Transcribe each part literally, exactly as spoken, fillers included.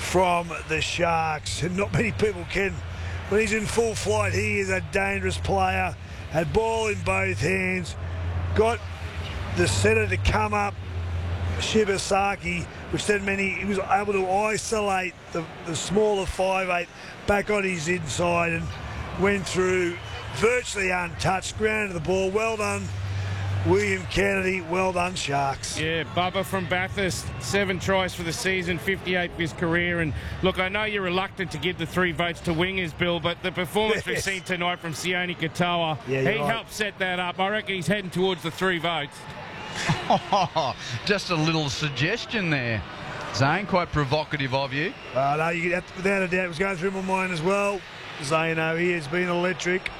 from the Sharks, and not many people can. When he's in full flight, he is a dangerous player. Had ball in both hands, got the centre to come up, Shibasaki, which then meant he, he was able to isolate the, the smaller five eight back on his inside and went through virtually untouched, grounded the ball. Well done, William Kennedy. Well done, Sharks. Yeah, Bubba from Bathurst, seven tries for the season, fifty-eight for his career. And look, I know you're reluctant to give the three votes to wingers, Bill, but the performance yes. we've seen tonight from Sione Katoa, yeah, he right. helped set that up. I reckon he's heading towards the three votes. Oh, just a little suggestion there, Zane. Quite provocative of you. Uh, no, you get, without a doubt, it was going through my mind as well. Zane, he has been electric.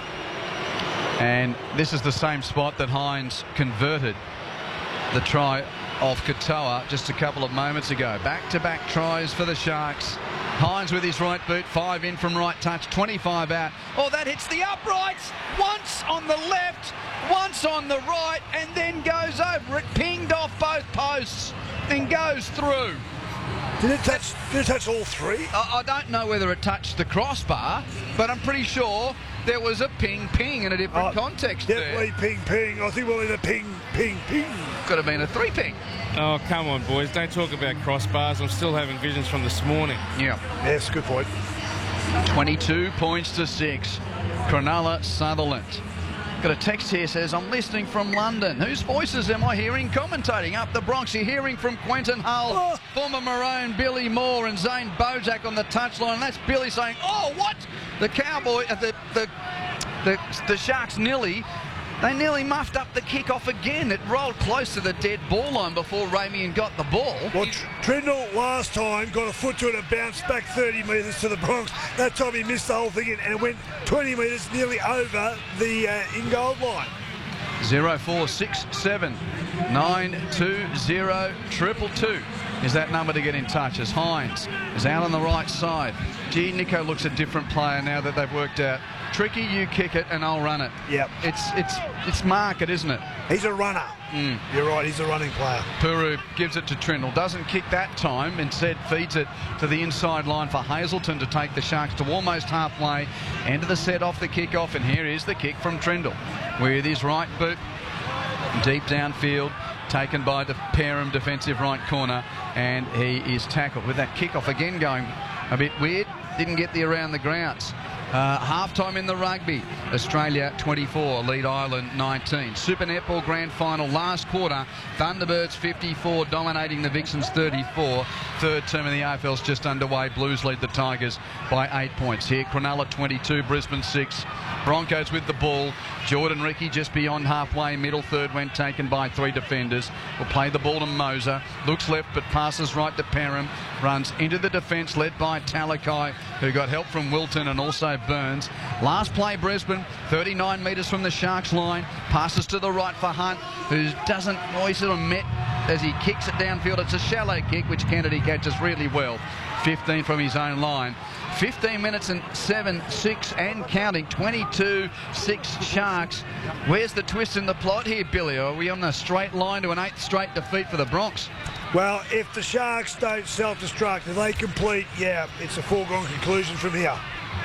And this is the same spot that Hines converted the try of Katoa just a couple of moments ago. Back-to-back tries for the Sharks. Hines with his right boot, five in from right touch, twenty-five out. Oh, that hits the uprights. Once on the left, once on the right, and then goes over it, pinged off both posts, and goes through. Did it touch, did it touch all three? I, I don't know whether it touched the crossbar, but I'm pretty sure there was a ping-ping in a different oh, context definitely there. ping-ping. I think we'll need a ping-ping-ping. Could have been a three-ping. Oh, come on, boys. Don't talk about crossbars. I'm still having visions from this morning. Yeah. Yes, good point. twenty-two points to six. Cronulla Sutherland. Got a text here says, I'm listening from London. Whose voices am I hearing commentating up the Bronx? You're hearing from Quentin Hull, oh. former Maroon Billy Moore and Zane Bojak on the touchline. And that's Billy saying, oh, what? The Cowboy, uh, the, the, the, the Sharks nearly, they nearly muffed up the kick-off again. It rolled close to the dead ball line before Ramian got the ball. Well, Trindle last time got a foot to it and bounced back thirty metres to the Bronx. That time he missed the whole thing and it went twenty metres nearly over the uh, in-goal line. zero four six seven nine two zero triple two is that number to get in touch as Hines is out on the right side. Gee, Nico looks a different player now that they've worked out. Tricky, you kick it and I'll run it. Yep. It's it's it's market, isn't it? He's a runner. Mm. You're right, he's a running player. Puru gives it to Trindle. Doesn't kick that time. Instead feeds it to the inside line for Hazelton to take the Sharks to almost halfway. End of the set off the kick-off, and here is the kick from Trindle with his right boot. Deep downfield. Taken by the Parham defensive right corner, and he is tackled with that kick-off again going a bit weird. Didn't get the around the grounds. Uh, half-time in the rugby. Australia twenty-four, lead Ireland nineteen. Super Netball Grand Final last quarter. Thunderbirds fifty-four, dominating the Vixens thirty-four. Third term in the A F L's just underway. Blues lead the Tigers by eight points. Here, Cronulla twenty-two, Brisbane six. Broncos with the ball. Jordan Ricky just beyond halfway. Middle third when taken by three defenders. Will play the ball to Moser. Looks left but passes right to Parham. Runs into the defence led by Talakai, who got help from Wilton and also Burns. Last play Brisbane, thirty-nine metres from the Sharks line. Passes to the right for Hunt, who doesn't, oh, he sort of met as he kicks it downfield. It's a shallow kick, which Kennedy catches really well. fifteen from his own line. fifteen minutes and seven six and counting. twenty-two six Sharks. Where's the twist in the plot here, Billy? Are we on a straight line to an eighth straight defeat for the Bronx? Well, if the Sharks don't self-destruct, if they complete, yeah, it's a foregone conclusion from here.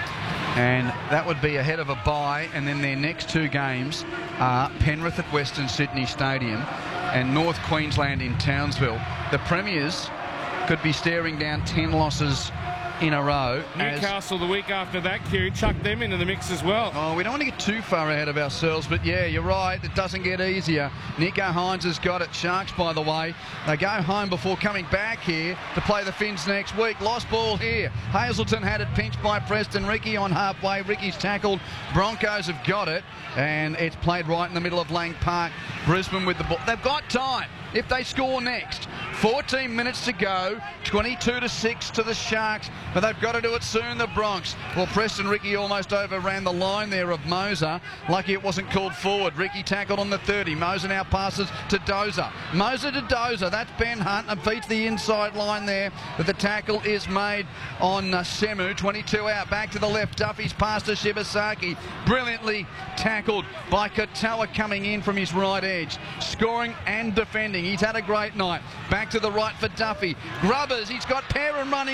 And that would be ahead of a bye, and then their next two games are Penrith at Western Sydney Stadium and North Queensland in Townsville. The Premiers could be staring down ten losses in a row. Newcastle the week after that, Q, chuck them into the mix as well. Oh, we don't want to get too far ahead of ourselves, but yeah, you're right, it doesn't get easier. Nico Hines has got it. Sharks, by the way, they go home before coming back here to play the Finns next week. Lost ball here. Hazelton had it pinched by Preston Ricky on halfway. Ricky's tackled. Broncos have got it, and it's played right in the middle of Lang Park. Brisbane with the ball. They've got time if they score next. fourteen minutes to go, twenty-two to six to the Sharks, but they've got to do it soon, the Bronx. Well, Preston Ricky almost overran the line there of Moser. Lucky it wasn't called forward. Ricky tackled on the thirty. Moser now passes to Dozer. Moser to Dozer. That's Ben Hunt and feeds the inside line there, but the tackle is made on uh, Semu. twenty-two out, back to the left. Duffy's pass to Shibasaki. Brilliantly tackled by Katoa coming in from his right edge. Scoring and defending. He's had a great night. Back to the right for Duffy. Grubbers, he's got Parham running